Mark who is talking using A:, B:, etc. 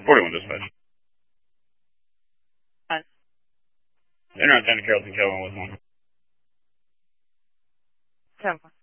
A: 41 dispatch.
B: Fine.
A: Internet 10 to Carrollton, Kelvin with 1.
B: 10.